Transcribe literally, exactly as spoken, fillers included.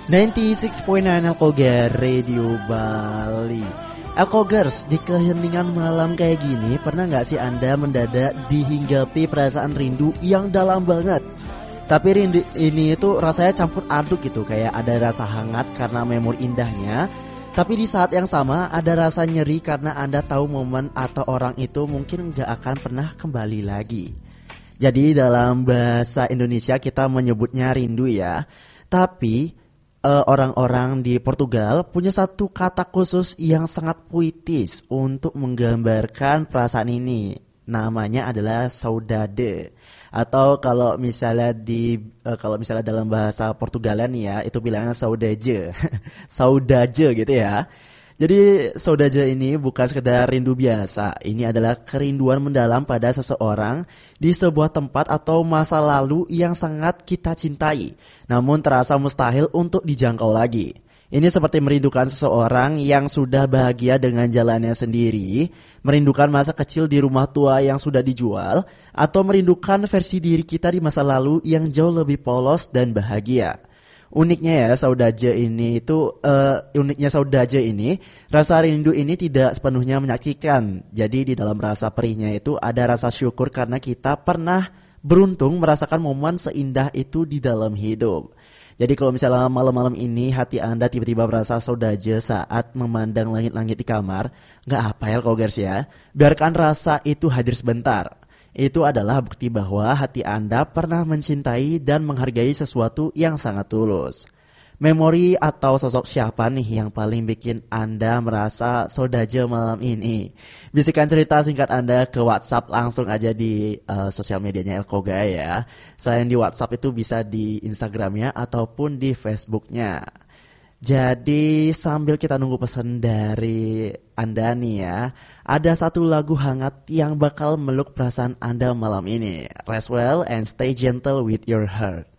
sembilan puluh enam koma sembilan Alkogar Radio Bali. Alkogers, di keheningan malam kayak gini, pernah gak sih Anda mendadak dihinggapi perasaan rindu yang dalam banget? Tapi rindu ini itu rasanya campur aduk gitu. Kayak ada rasa hangat karena memori indahnya, tapi di saat yang sama ada rasa nyeri karena Anda tahu momen atau orang itu mungkin gak akan pernah kembali lagi. Jadi dalam bahasa Indonesia kita menyebutnya rindu ya. Tapi uh, orang-orang di Portugal punya satu kata khusus yang sangat puitis untuk menggambarkan perasaan ini. Namanya adalah saudade. Atau kalau misalnya di uh, kalau misalnya dalam bahasa Portugalan ya, itu bilangnya saudade. Saudade gitu ya. Jadi saudade ini bukan sekedar rindu biasa. Ini adalah kerinduan mendalam pada seseorang di sebuah tempat atau masa lalu yang sangat kita cintai, namun terasa mustahil untuk dijangkau lagi. Ini seperti merindukan seseorang yang sudah bahagia dengan jalannya sendiri, merindukan masa kecil di rumah tua yang sudah dijual, atau merindukan versi diri kita di masa lalu yang jauh lebih polos dan bahagia. Uniknya ya saudade ini itu uh, uniknya saudade ini, rasa rindu ini tidak sepenuhnya menyakitkan. Jadi di dalam rasa perihnya itu ada rasa syukur karena kita pernah beruntung merasakan momen seindah itu di dalam hidup. Jadi kalau misalnya malam-malam ini hati Anda tiba-tiba merasa saudade saat memandang langit-langit di kamar, nggak apa ya Alkogers ya, biarkan rasa itu hadir sebentar. Itu adalah bukti bahwa hati Anda pernah mencintai dan menghargai sesuatu yang sangat tulus. Memori atau sosok siapa nih yang paling bikin Anda merasa saudade malam ini? Bisikan cerita singkat Anda ke WhatsApp langsung aja di uh, sosial medianya Alkoga ya. Selain di WhatsApp itu bisa di Instagramnya ataupun di Facebooknya. Jadi sambil kita nunggu pesan dari Anda nih ya, ada satu lagu hangat yang bakal meluk perasaan Anda malam ini. Rest well and stay gentle with your heart.